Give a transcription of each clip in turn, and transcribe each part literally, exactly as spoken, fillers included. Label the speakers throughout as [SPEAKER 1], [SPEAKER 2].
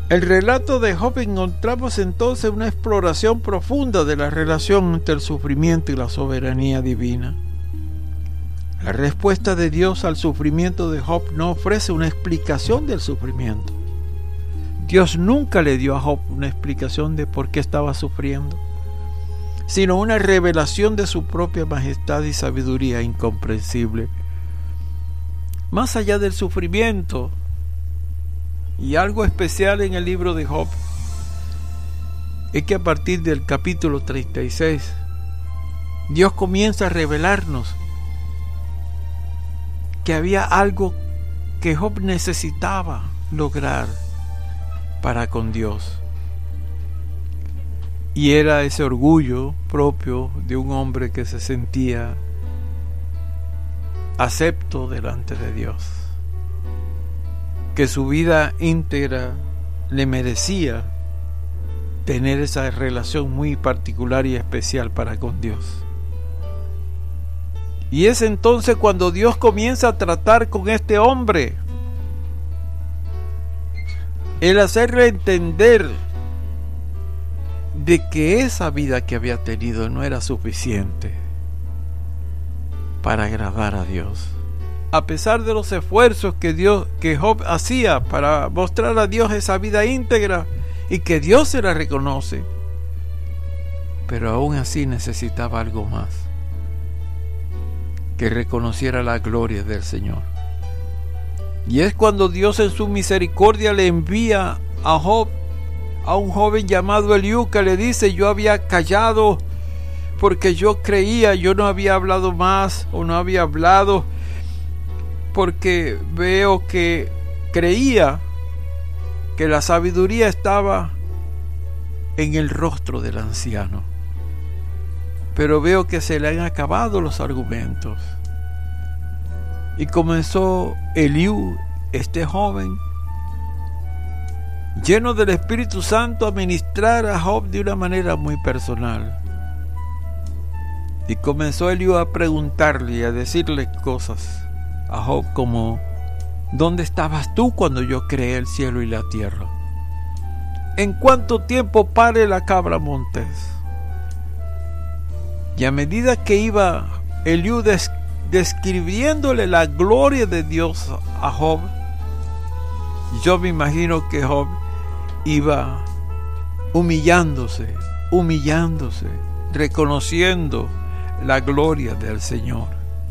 [SPEAKER 1] el relato de Job encontramos entonces una exploración profunda de la relación entre el sufrimiento y la soberanía divina. La respuesta de Dios al sufrimiento de Job no ofrece una explicación del sufrimiento. Dios nunca le dio a Job una explicación de por qué estaba sufriendo, sino una revelación de su propia majestad y sabiduría incomprensible. Más allá del sufrimiento, y algo especial en el libro de Job, es que a partir del capítulo treinta y seis, Dios comienza a revelarnos que había algo que Job necesitaba lograr para con Dios. Y era ese orgullo propio de un hombre que se sentía acepto delante de Dios, que su vida íntegra le merecía tener esa relación muy particular y especial para con Dios. Y es entonces cuando Dios comienza a tratar con este hombre, el hacerle entender de que esa vida que había tenido no era suficiente para agradar a Dios. A pesar de los esfuerzos que Dios, que Job hacía para mostrar a Dios esa vida íntegra y que Dios se la reconoce, pero aún así necesitaba algo más, que reconociera la gloria del Señor. Y es cuando Dios en su misericordia le envía a Job a un joven llamado Eliú, que le dice: yo había callado porque yo creía, yo no había hablado más o no había hablado porque veo que creía que la sabiduría estaba en el rostro del anciano, pero veo que se le han acabado los argumentos. Y comenzó Eliú, este joven, lleno del Espíritu Santo, a ministrar a Job de una manera muy personal. Y comenzó Eliú a preguntarle y a decirle cosas a Job como: ¿dónde estabas tú cuando yo creé el cielo y la tierra? ¿En cuánto tiempo pare la cabra montés? Y a medida que iba Eliú des- describiéndole la gloria de Dios a Job, yo me imagino que Job iba humillándose, humillándose, reconociendo la gloria del Señor.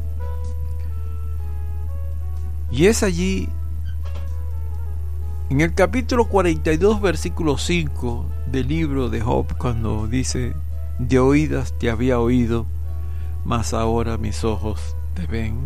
[SPEAKER 1] Y es allí, en el capítulo cuarenta y dos, versículo cinco del libro de Job, cuando dice: de oídas te había oído, mas ahora mis ojos te ven.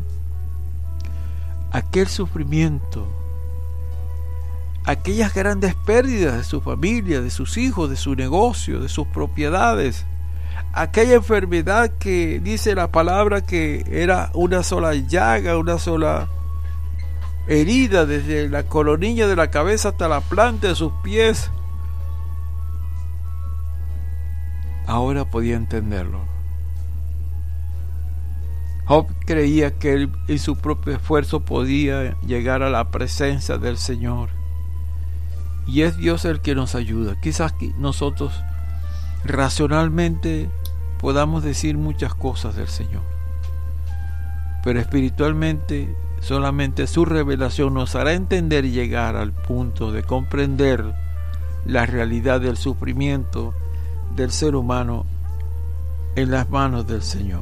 [SPEAKER 1] Aquel sufrimiento, aquellas grandes pérdidas de su familia, de sus hijos, de su negocio, de sus propiedades, aquella enfermedad que dice la palabra que era una sola llaga, una sola herida desde la coronilla de la cabeza hasta la planta de sus pies, ahora podía entenderlo. Job creía que él y su propio esfuerzo podía llegar a la presencia del Señor, y es Dios el que nos ayuda. Quizás nosotros racionalmente podamos decir muchas cosas del Señor, pero espiritualmente solamente su revelación nos hará entender y llegar al punto de comprender la realidad del sufrimiento del ser humano en las manos del Señor.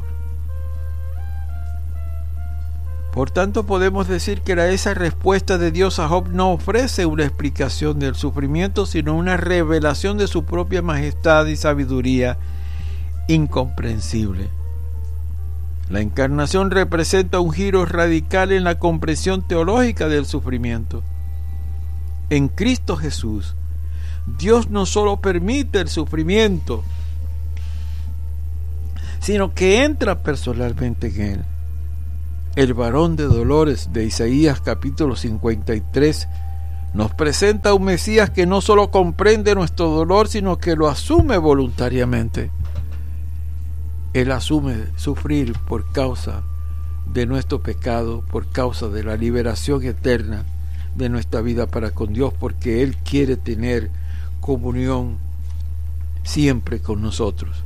[SPEAKER 1] Por tanto, podemos decir que la, esa respuesta de Dios a Job no ofrece una explicación del sufrimiento, sino una revelación de su propia majestad y sabiduría incomprensible. La encarnación representa un giro radical en la comprensión teológica del sufrimiento. En Cristo Jesús, Dios no solo permite el sufrimiento, sino que entra personalmente en él. El varón de dolores de Isaías capítulo cincuenta y tres nos presenta a un Mesías que no solo comprende nuestro dolor, sino que lo asume voluntariamente. Él asume sufrir por causa de nuestro pecado, por causa de la liberación eterna de nuestra vida para con Dios, porque Él quiere tener comunión siempre con nosotros.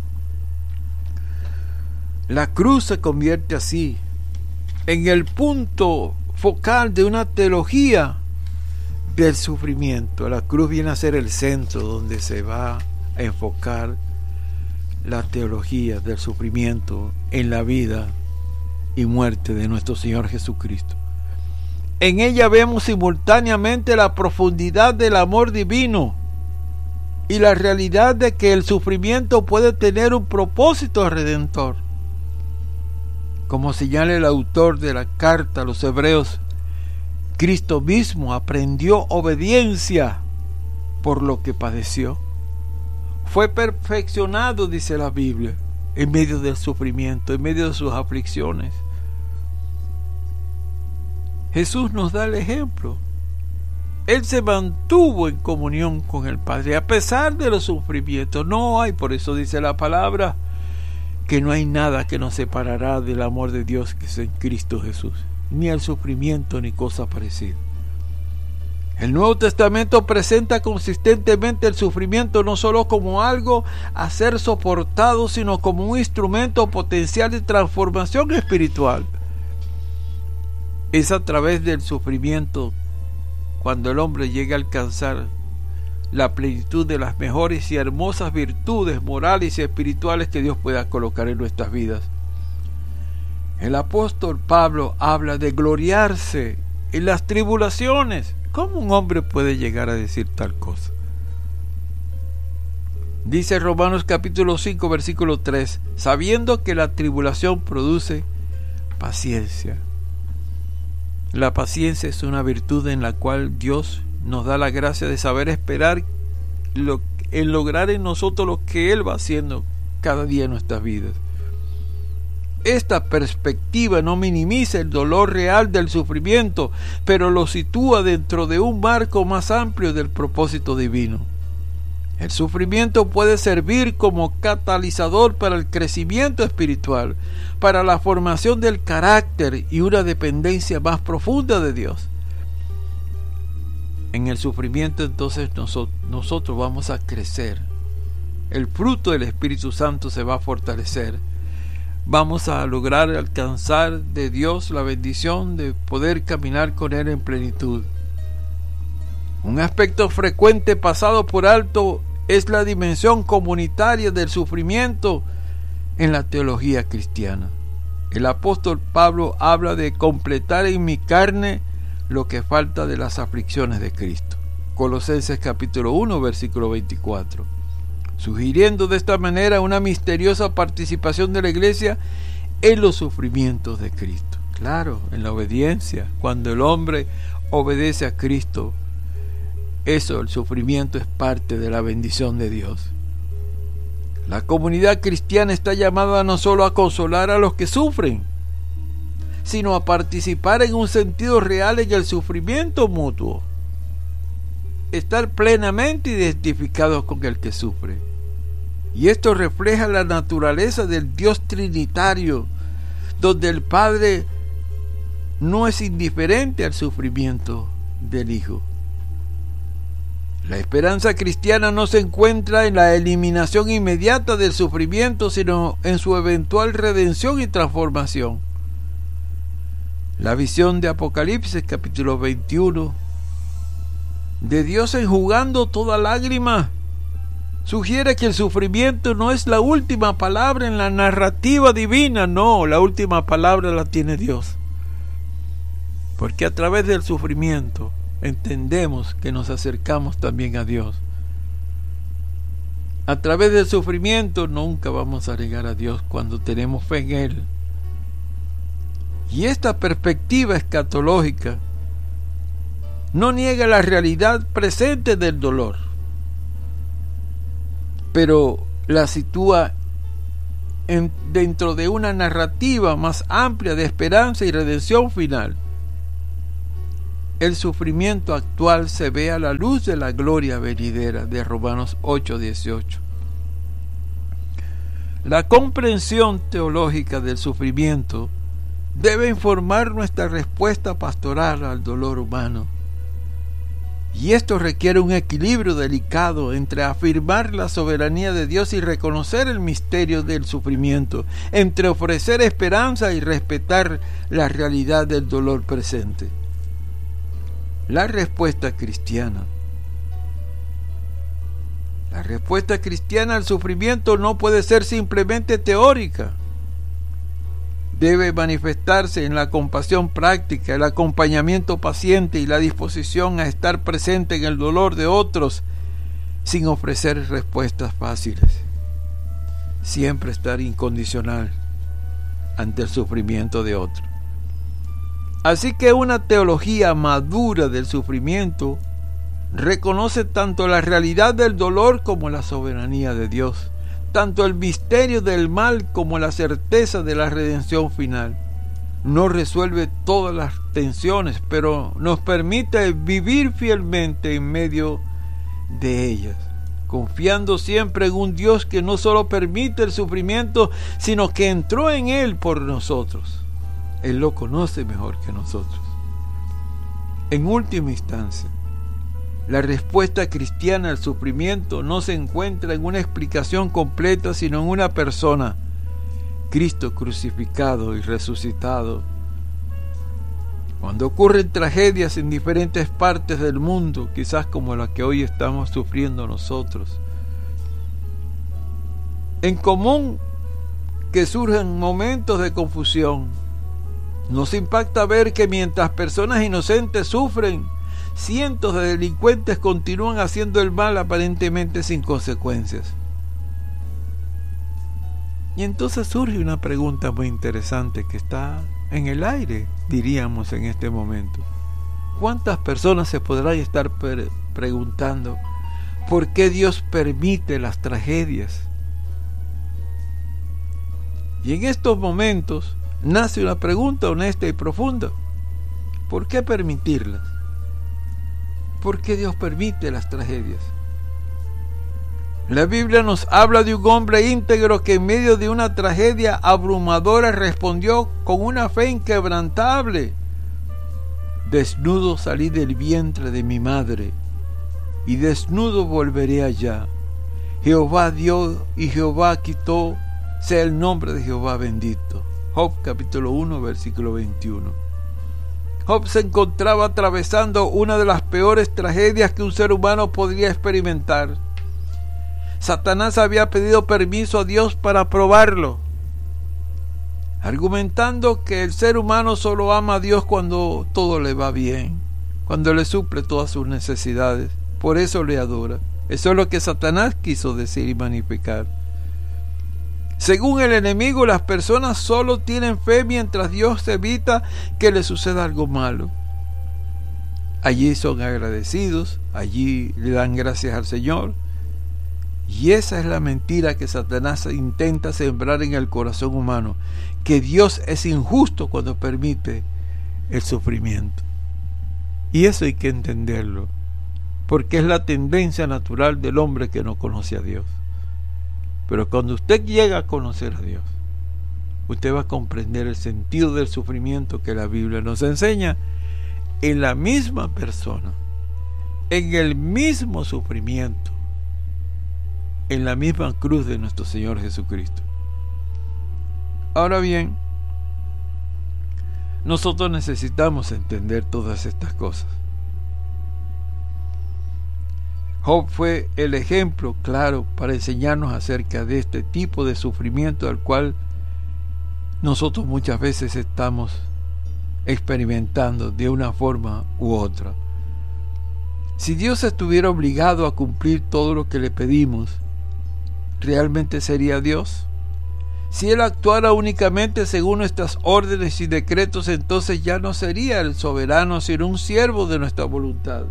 [SPEAKER 1] La cruz se convierte así en el punto focal de una teología del sufrimiento. La cruz viene a ser el centro donde se va a enfocar la teología del sufrimiento en la vida y muerte de nuestro Señor Jesucristo. En ella vemos simultáneamente la profundidad del amor divino y la realidad de que el sufrimiento puede tener un propósito redentor. Como señala el autor de la carta a los Hebreos, Cristo mismo aprendió obediencia por lo que padeció. Fue perfeccionado, dice la Biblia, en medio del sufrimiento, en medio de sus aflicciones. Jesús nos da el ejemplo. Él se mantuvo en comunión con el Padre a pesar de los sufrimientos. No hay, por eso dice la palabra, que no hay nada que nos separará del amor de Dios que es en Cristo Jesús, ni el sufrimiento ni cosa parecida. El Nuevo Testamento presenta consistentemente el sufrimiento no solo como algo a ser soportado, sino como un instrumento potencial de transformación espiritual. Es a través del sufrimiento cuando el hombre llega a alcanzar la plenitud de las mejores y hermosas virtudes morales y espirituales que Dios pueda colocar en nuestras vidas. El apóstol Pablo habla de gloriarse en las tribulaciones. ¿Cómo un hombre puede llegar a decir tal cosa? Dice Romanos capítulo cinco versículo tres, sabiendo que la tribulación produce paciencia. La paciencia es una virtud en la cual Dios nos da la gracia de saber esperar lo, en lograr en nosotros lo que Él va haciendo cada día en nuestras vidas. Esta perspectiva no minimiza el dolor real del sufrimiento, pero lo sitúa dentro de un marco más amplio del propósito divino. El sufrimiento puede servir como catalizador para el crecimiento espiritual, para la formación del carácter y una dependencia más profunda de Dios. En el sufrimiento entonces nosotros, nosotros vamos a crecer. El fruto del Espíritu Santo se va a fortalecer. Vamos a lograr alcanzar de Dios la bendición de poder caminar con Él en plenitud. Un aspecto frecuente pasado por alto es la dimensión comunitaria del sufrimiento en la teología cristiana. El apóstol Pablo habla de completar en mi carne lo que falta de las aflicciones de Cristo. Colosenses capítulo uno versículo veinticuatro. Sugiriendo de esta manera una misteriosa participación de la iglesia en los sufrimientos de Cristo. Claro, en la obediencia, cuando el hombre obedece a Cristo, eso, el sufrimiento es parte de la bendición de Dios. La comunidad cristiana está llamada no solo a consolar a los que sufren, sino a participar en un sentido real en el sufrimiento mutuo. Estar plenamente identificados con el que sufre. Y esto refleja la naturaleza del Dios trinitario, donde el Padre no es indiferente al sufrimiento del Hijo. La esperanza cristiana no se encuentra en la eliminación inmediata del sufrimiento, sino en su eventual redención y transformación. La visión de Apocalipsis capítulo veintiuno, de Dios enjugando toda lágrima, sugiere que el sufrimiento no es la última palabra en la narrativa divina. No, la última palabra la tiene Dios. Porque a través del sufrimiento entendemos que nos acercamos también a Dios. A través del sufrimiento nunca vamos a llegar a Dios cuando tenemos fe en Él. Y esta perspectiva escatológica no niega la realidad presente del dolor, pero la sitúa en, dentro de una narrativa más amplia de esperanza y redención final. El sufrimiento actual se ve a la luz de la gloria venidera de Romanos ocho dieciocho. La comprensión teológica del sufrimiento debe informar nuestra respuesta pastoral al dolor humano Y esto requiere un equilibrio delicado entre afirmar la soberanía de Dios y reconocer el misterio del sufrimiento, entre ofrecer esperanza y respetar la realidad del dolor presente. La respuesta cristiana. La respuesta cristiana al sufrimiento no puede ser simplemente teórica. Debe manifestarse en la compasión práctica, el acompañamiento paciente y la disposición a estar presente en el dolor de otros sin ofrecer respuestas fáciles. Siempre estar incondicional ante el sufrimiento de otro. Así que una teología madura del sufrimiento reconoce tanto la realidad del dolor como la soberanía de Dios, tanto el misterio del mal como la certeza de la redención final. No resuelve todas las tensiones, pero nos permite vivir fielmente en medio de ellas, confiando siempre en un Dios que no solo permite el sufrimiento, sino que entró en él por nosotros. Él lo conoce mejor que nosotros. En última instancia, la respuesta cristiana al sufrimiento no se encuentra en una explicación completa, sino en una persona, Cristo crucificado y resucitado. Cuando ocurren tragedias en diferentes partes del mundo, quizás como la que hoy estamos sufriendo nosotros, en común que surgen momentos de confusión, nos impacta ver que mientras personas inocentes sufren, cientos de delincuentes continúan haciendo el mal aparentemente sin consecuencias. Y entonces surge una pregunta muy interesante que está en el aire, diríamos en este momento. ¿Cuántas personas se podrán estar pre- preguntando por qué Dios permite las tragedias? Y en estos momentos nace una pregunta honesta y profunda. ¿Por qué permitirlas? ¿Por qué Dios permite las tragedias? La Biblia nos habla de un hombre íntegro que en medio de una tragedia abrumadora respondió con una fe inquebrantable. Desnudo salí del vientre de mi madre, y desnudo volveré allá. Jehová dio y Jehová quitó, sea el nombre de Jehová bendito. Job capítulo uno, versículo veintiuno. Job se encontraba atravesando una de las peores tragedias que un ser humano podría experimentar. Satanás había pedido permiso a Dios para probarlo, argumentando que el ser humano solo ama a Dios cuando todo le va bien, cuando le suple todas sus necesidades. Por eso le adora. Eso es lo que Satanás quiso decir y magnificar. Según el enemigo, las personas solo tienen fe mientras Dios evita que les suceda algo malo. Allí son agradecidos, allí le dan gracias al Señor. Y esa es la mentira que Satanás intenta sembrar en el corazón humano, que Dios es injusto cuando permite el sufrimiento. Y eso hay que entenderlo, porque es la tendencia natural del hombre que no conoce a Dios. Pero cuando usted llega a conocer a Dios, usted va a comprender el sentido del sufrimiento que la Biblia nos enseña en la misma persona, en el mismo sufrimiento, en la misma cruz de nuestro Señor Jesucristo. Ahora bien, nosotros necesitamos entender todas estas cosas. Job fue el ejemplo claro para enseñarnos acerca de este tipo de sufrimiento al cual nosotros muchas veces estamos experimentando de una forma u otra. Si Dios estuviera obligado a cumplir todo lo que le pedimos, ¿realmente sería Dios? Si Él actuara únicamente según nuestras órdenes y decretos, entonces ya no sería el soberano, sino un siervo de nuestra voluntad.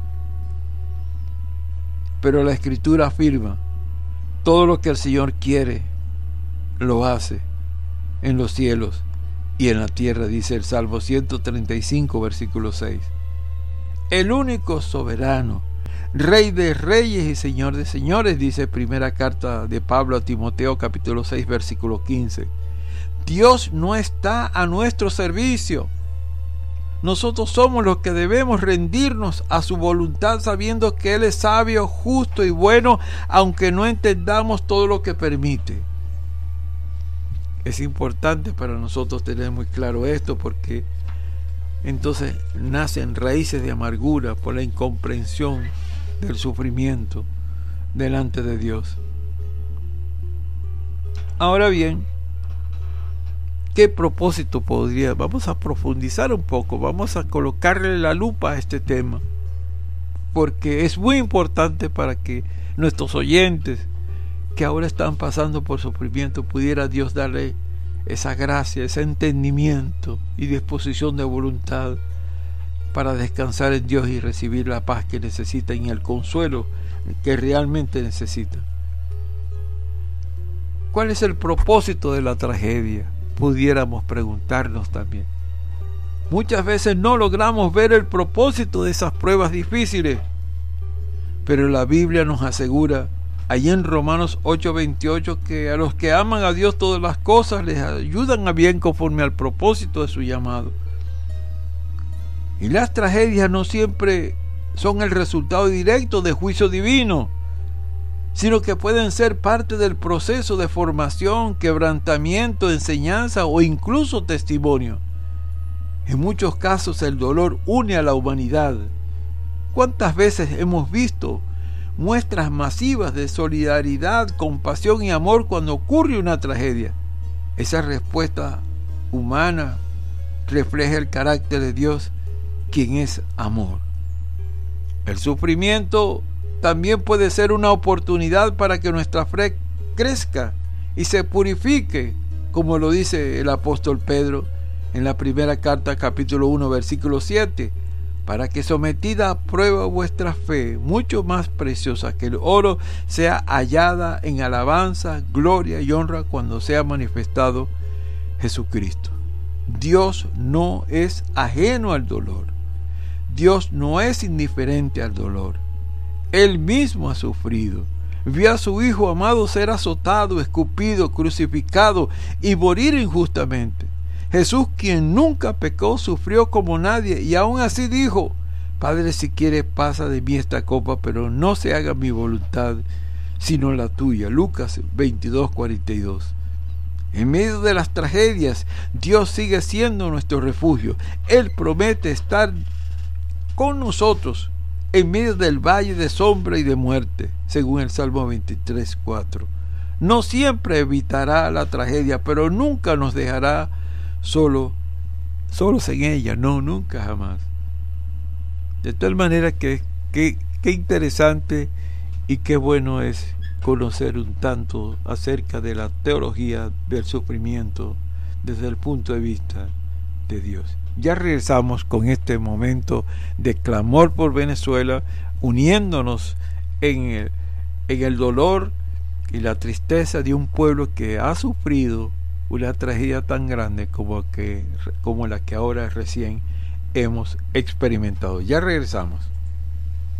[SPEAKER 1] Pero la Escritura afirma, todo lo que el Señor quiere, lo hace en los cielos y en la tierra, dice el Salmo ciento treinta y cinco, versículo seis. El único soberano, Rey de reyes y Señor de señores, dice primera carta de Pablo a Timoteo, capítulo seis, versículo quince. Dios no está a nuestro servicio. nosotros somos los que debemos rendirnos a su voluntad, sabiendo que Él es sabio, justo y bueno, aunque no entendamos todo lo que permite. Es importante para nosotros tener muy claro esto, porque entonces nacen raíces de amargura por la incomprensión del sufrimiento delante de Dios. Ahora bien, ¿qué propósito podría? Vamos a profundizar un poco, vamos a colocarle la lupa a este tema, porque es muy importante para que nuestros oyentes que ahora están pasando por sufrimiento, pudiera Dios darle esa gracia, ese entendimiento y disposición de voluntad para descansar en Dios y recibir la paz que necesitan y el consuelo que realmente necesitan. ¿Cuál es el propósito de la tragedia? Pudiéramos preguntarnos también. Muchas veces no logramos ver el propósito de esas pruebas difíciles, pero la Biblia nos asegura allí en Romanos ocho veintiocho que a los que aman a Dios todas las cosas les ayudan a bien conforme al propósito de su llamado. Y las tragedias no siempre son el resultado directo de juicio divino, sino que pueden ser parte del proceso de formación, quebrantamiento, enseñanza o incluso testimonio. En muchos casos el dolor une a la humanidad. ¿Cuántas veces hemos visto muestras masivas de solidaridad, compasión y amor cuando ocurre una tragedia? Esa respuesta humana refleja el carácter de Dios, quien es amor. El sufrimiento también puede ser una oportunidad para que nuestra fe crezca y se purifique, como lo dice el apóstol Pedro en la primera carta, capítulo uno, versículo siete, para que sometida a prueba vuestra fe, mucho más preciosa que el oro, sea hallada en alabanza, gloria y honra cuando sea manifestado Jesucristo. Dios no es ajeno al dolor. Dios no es indiferente al dolor. Él mismo ha sufrido. Vio a su Hijo amado ser azotado, escupido, crucificado y morir injustamente. Jesús, quien nunca pecó, sufrió como nadie y aún así dijo: Padre, si quieres, pasa de mí esta copa, pero no se haga mi voluntad, sino la tuya. Lucas veintidós, cuarenta y dos. En medio de las tragedias, Dios sigue siendo nuestro refugio. Él promete estar con nosotros en medio del valle de sombra y de muerte, según el Salmo veintitrés, cuatro. No siempre evitará la tragedia, pero nunca nos dejará solo, solos en ella, no, nunca, jamás. De tal manera que qué interesante y qué bueno es conocer un tanto acerca de la teología del sufrimiento desde el punto de vista de Dios. Ya regresamos con este momento de clamor por Venezuela, uniéndonos en el, en el dolor y la tristeza de un pueblo que ha sufrido una tragedia tan grande como, que, como la que ahora recién hemos experimentado. Ya regresamos.